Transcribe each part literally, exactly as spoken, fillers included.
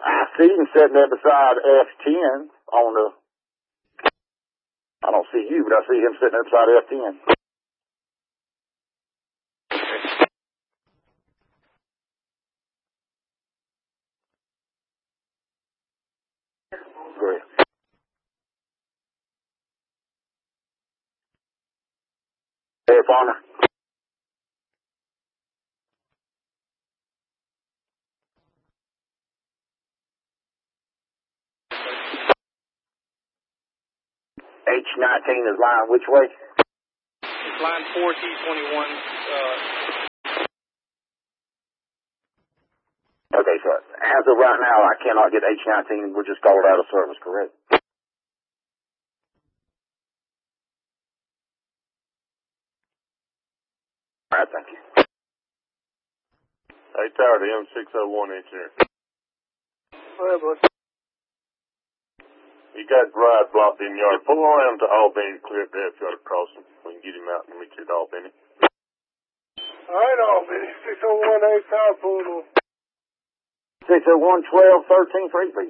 I see him sitting there beside F ten on the, I don't see you, but I see him sitting there beside F ten. Great. Hey, Farmer. H nineteen is lying which way? It's line four T twenty-one. Uh... Okay, so as of right now, I cannot get H nineteen. We're just called out of service, correct? All right, thank you. Hey, Tower, the M six oh one engineer. All right, bud. You got ride blocked in yard. Pull around to Albany, clear up the F yard crossing. We can get him out and meet you at Albany. All right, Albany. six oh one eight South Boulevard. six oh one, twelve, thirteen for E P.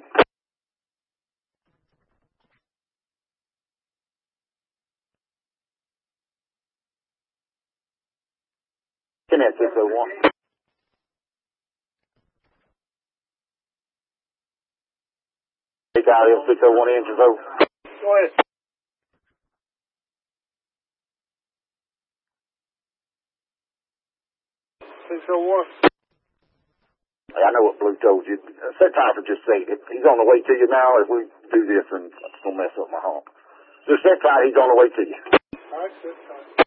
Connect six oh one. Take out M six oh one engines over. Go ahead. six oh one. Hey, I know what Blue told you. Uh, set time for just say it. He's on the way to you now. If we do this, and it's going to mess up my hump. Just set time, he's on the way to you. All right, set time.